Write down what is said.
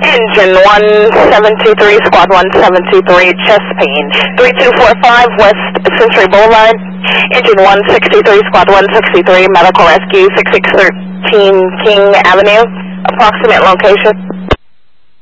Engine 1723, Squad 1723, chest pain. 3245 West Century Boulevard. Engine 163, Squad 163, medical rescue, 6613 King Avenue. Approximate location.